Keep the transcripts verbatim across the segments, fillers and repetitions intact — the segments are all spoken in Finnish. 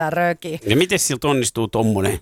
röki. Ja miten siltä onnistuu tommonen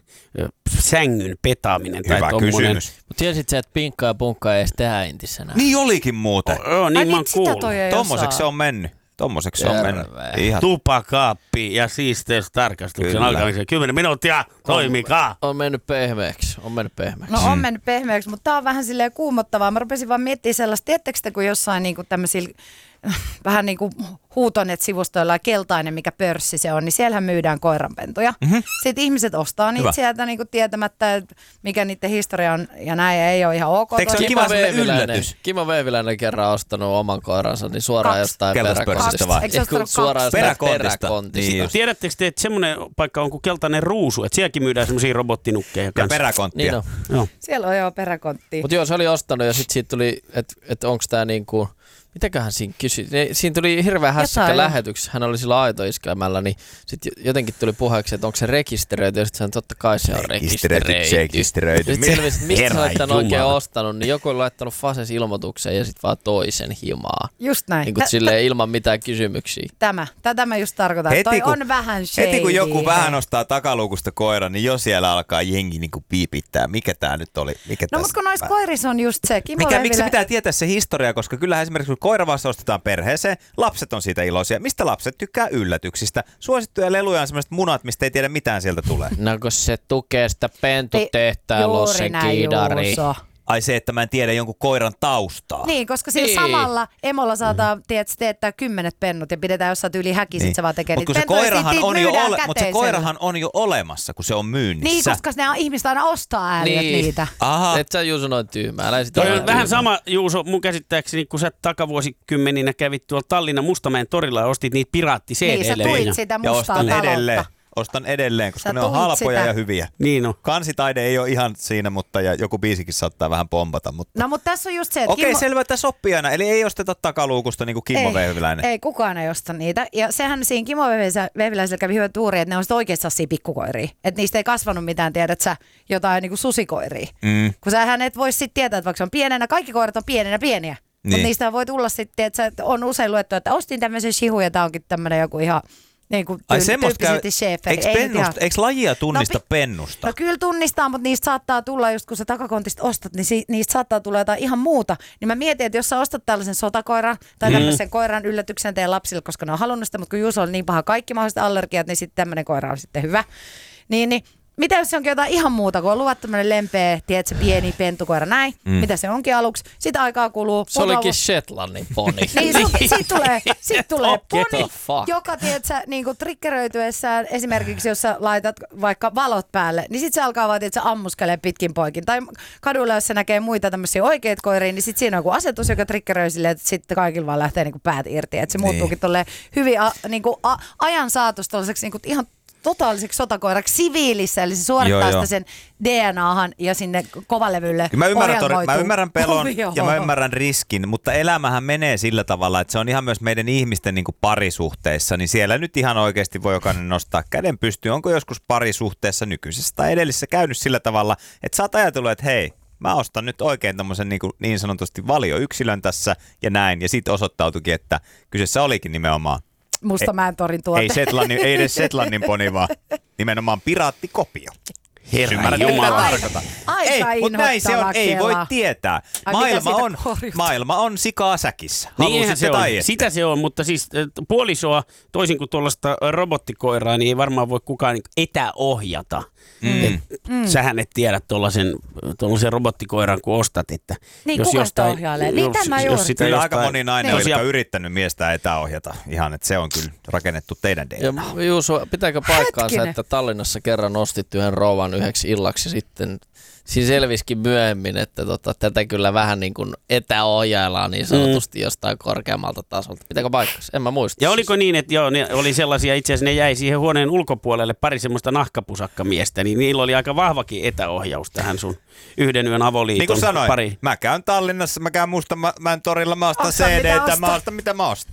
sängyn petaaminen? Tai hyvä tommonen... kysymys. Mutta tiesit sä, että pinkkaa ja punkkaa ei edes tehdä Intissä näin? Niin olikin muuten. Joo, niin Ai mä oon niin, sitä kuullut. toi ei Tommoseksi se osaa. on mennyt. Tommoseksi se on Terve. mennyt. Ihan. Tupakaappi ja siisteystarkastuksen Kyllä. alkamisen. Kymmenen minuuttia, toimikaa. On mennyt pehmeäksi, on mennyt pehmeäksi. No on mennyt pehmeäksi, mutta tää on vähän silleen kuumottavaa. Mä rupesin vaan miettimään sellaista, tiedättekö te, kun jossain niinku tämmöisillä vähän niin kuin Huutonet-sivustoilla ja keltainen, mikä pörssi se on, niin siellähän myydään koiranpentuja. Mm-hmm. Sitten ihmiset ostaa niitä Hyvä. sieltä niin kuin tietämättä, että mikä niiden historia on ja näin, ei ole ihan ok. Teekö se Toi- kiva Kimo semmoinen Veiviläinen, yllätys? Kimo Veiviläinen kerran ostanut oman koiransa, niin suoraan Kaksi. jostain Keltaspörssistä vai? Eikö se Ei, kun ostanut suoraan kaksi? jostain Peräkontista. peräkontista. Niin just. Tiedättekö te, että semmoinen paikka on kuin keltainen ruusu, että sielläkin myydään semmoisia robottinukkeja Ja kanssa. peräkonttia. Niin on. Joo. Siellä on jo peräkonttia. Mutta joo, se oli ostanut ja sitten siitä tuli, että et onko tämä niinku, mitäköhän siinä kysyi? Ne, siinä tuli hirveä hässäkkä Jotain. lähetyksessä. Hän oli sillä aitoiskelmällä, niin sitten jotenkin tuli puheeksi, että onko se rekisteröity. Ja sitten hän totta kai se on Rekisteröity, rekisteröity. rekisteröity. Sitten selvisi, että mistä Herra sä olet tämän oikein Jumala. ostanut, niin joku oli laittanut Fases ilmoituksen ja sitten vaan toisen himaa. Just näin. Niin kuin Tä- silleen ilman mitään kysymyksiä. Tämä, tätä mä just tarkoitan. Heti Toi kun- on vähän shady. Heti kun joku vähän nostaa takaluukusta koiran, niin jo siellä alkaa jengi niinku piipittää. Mikä tää nyt oli? Mikä No tässä- mutta kun noissa koirissa on just se. Kimo Mikä, miksi se Veivilä- pitää tietää se historia, koska kyllähän esimerkiksi kun koira vasta ostetaan perheeseen, lapset on siitä iloisia. Mistä lapset tykkää yllätyksistä? Suosittuja leluja on sellaiset munat, mistä ei tiedä mitään sieltä tulee. No kun se tukee sitä pentutehtailua Juuri sen näin, kiidari. Juuso. Ai se, että mä en tiedä jonkun koiran taustaa. Niin, koska sillä Niin. samalla emolla saadaan tiedätkö, teettää kymmenet pennut ja pidetään jossain tyyli häki, sit se vaan tekee Mutta niitä kun se pentuja, koirahan sit on niitä jo myydään ole, mutta se käteisellä. koirahan on jo olemassa, kun se on myynnissä. Niin, koska ne ihmiset aina ostaa ääliöt Niin. niitä. Aha. Et sä Juuso noin tyhmää. Älä sitä Toi ole on vähän tyhmää. sama, Juuso, mun käsittääkseni, kun sä takavuosikymmeninä kävit tuolla Tallinnan Mustamäen torilla ja ostit niitä piraatti C Niin, sä tuit D-lejä. sitä Ja mustaa ostan taloutta. edelleen. Ostan edelleen, koska Sä ne on tuit halpoja sitä. ja hyviä. Niin on. Kansitaide ei ole ihan siinä, mutta ja joku biisikin saattaa vähän pompata. Mutta... No mutta tässä on just se, että Okei, Kimmo- selvä, että sopii aina. Eli ei osteta takaluukusta niin kuin Kimmo ei, Veiviläinen. ei, kukaan ei osta niitä. Ja sehän siinä Kimo Veiviläisellä kävi hyvä tuuri, että ne on sit oikeasti sellaisia pikkukoiria. Että niistä ei kasvanut mitään, tiedät sä, jotain niin kuin susikoiria. Mm. Kun sähän et voi sitten tietää, että vaikka se on pienenä, kaikki koirat on pienenä pieniä. Niin. Mutta niistä voi tulla sitten, että on usein luettu, että ostin tämmöisen shihun ja tää onkin tämmöinen joku ihan niin kuin Ai tyyli- semmoista käy, tyyppisesti schäferi. eikö, Ei nyt pennusta, ihan- eikö lajia tunnista No no, pennusta? No kyllä tunnistaa, mutta niistä saattaa tulla, just kun sä takakontista ostat, niin si- niistä saattaa tulla jotain ihan muuta. Niin mä mietin, että jos sä ostat tällaisen sotakoiran tai tämmöisen koiran yllätyksen teidän lapsille, koska ne on halunnut sitä, mutta kun Juuso on niin paha kaikki mahdolliset allergiat, niin sitten tämmöinen koira on sitten hyvä. Niin, niin mitä jos se onkin jotain ihan muuta, kun on luvattu tämmöinen lempeä, tiedätkö, pieni pentukoira näin, mm. mitä se onkin aluksi, sitten aikaa kuluu. Se muutama olikin vu- Shetlandin poni. niin, sit, sit tulee, sit tulee Get poni, the fuck. joka tiedätkö, niin kuin triggeröityessään, esimerkiksi jos sä laitat vaikka valot päälle, niin sit se alkaa vaan tiedätkö, ammuskelee pitkin poikin. Tai kadulla, jos se näkee muita tämmöisiä oikeita koiria, niin sit siinä on joku asetus, joka triggeröi silleen, että sitten kaikilla vaan lähtee niin kuin päät irti. Että se Niin. muuttuukin tolleen hyvin a, niin kuin a, ajan saatossa tollaiseksi niin kuin ihan totaaliseksi sotakoiraksi siviilissä, eli se suorittaa Joo, sitä joo. sen D N Ahan ja sinne kovalevylle. Mä ymmärrän, tori, mä ohjelmoituu. ymmärrän pelon Joo. ja mä ymmärrän riskin, mutta elämähän menee sillä tavalla, että se on ihan myös meidän ihmisten niin kuin parisuhteissa, niin siellä nyt ihan oikeasti voi jokainen nostaa käden pystyyn. Onko joskus parisuhteessa nykyisessä tai edellisessä käynyt sillä tavalla, että sä oot ajatellut, että hei, mä ostan nyt oikein tommosen niin, kuin niin sanotusti valioyksilön tässä ja näin, ja sitten osoittautuikin, että kyseessä olikin nimenomaan Mustamäen torin tuote. Ei, Shetlandin, ei edes Shetlandin poni, vaan nimenomaan piraattikopio. Herra Ymmärrätkö, mitä Jumala. tarkoitan? Aika Ei, mutta näin se on, inhottava ei voi kela. tietää. Ai, Maailma mitä siitä on, korjutaan? maailma on sikaa säkissä. Niin eihän Halusit se on. tai ette. Sitä se on, mutta siis äh, puolisoa, toisin kuin tuollaista robottikoiraa, niin ei varmaan voi kukaan niin etäohjata. Mm. Et, mm. Sähän et tiedä tuollaisen, tuollaisen robottikoiran, kun ostat, että Niin, jos kuka jostain, sitä ohjailee? Niin, tämä juuri. sitä Kyllä jostain, aika moni nainen on, Tosia- joka on yrittänyt miestä etäohjata. Ihan, että se on kyllä rakennettu teidän D N A. Ja Juuso, pitääkö paikkaansa, Hetkinen. että Tallinnassa kerran ostit yhden rouvan yhdeksi illaksi sitten? Siinä selvisikin myöhemmin, että tota, tätä kyllä vähän niin kuin etäohjaillaan niin sanotusti mm. jostain korkeammalta tasolta. Pitääkö paikkaansa? En mä muista. Ja oliko niin, että joo, ne oli sellaisia, itse asiassa ne jäi siihen huoneen ulkopuolelle pari semmoista nahkapusakkamiestä, niin niillä oli aika vahvakin etäohjaus tähän sun yhden yön avoliiton Niin kuin sanoin, pari. mä käyn Tallinnassa, mä käyn Mustamäen torilla, mä ostan Ostaa, C mitä D:tä, ostaa. mä ostan mitä mä ostan.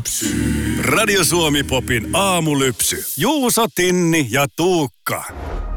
Radio Suomi Popin aamulypsy. Juuso, Tinni ja Tuukka.